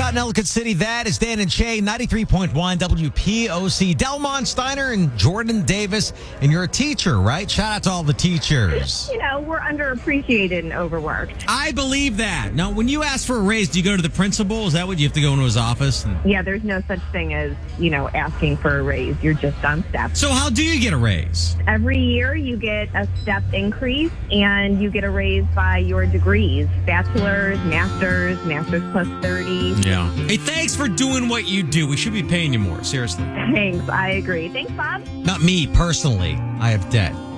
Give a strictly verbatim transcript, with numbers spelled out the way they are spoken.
out in Ellicott City. That is Dan and Shay, ninety-three point one W P O C. Delmont Steiner and Jordan Davis. And you're a teacher, right? Shout out to all the teachers. You know, we're underappreciated and overworked. I believe that. Now, when you ask for a raise, do you go to the principal? Is that what you have to go into his office? And... Yeah, there's no such thing as, you know, asking for a raise. You're just on step. So how do you get a raise? Every year you get a step increase and you get a raise by your degrees. Bachelor's, master's, master's plus thirty. Yeah. Hey, thanks for doing what you do. We should be paying you more. Seriously. Thanks. I agree. Thanks, Bob. Not me personally. I have debt.